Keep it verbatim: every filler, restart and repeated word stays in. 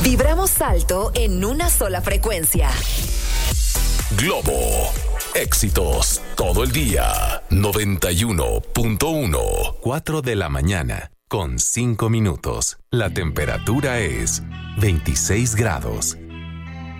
Vibramos alto en una sola frecuencia. Globo. Éxitos todo el día. noventa y uno punto uno. cuatro de la mañana con cinco minutos. La temperatura es veintiséis grados.